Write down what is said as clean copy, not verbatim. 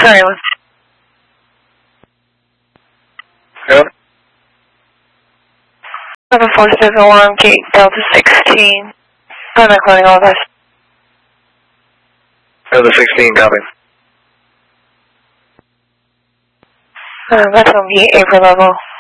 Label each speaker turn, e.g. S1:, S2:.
S1: Sorry.
S2: Hello?
S1: 7471, gate Delta 16. I'm not calling all of us.
S2: Delta 16, copy.
S1: That's on the April level.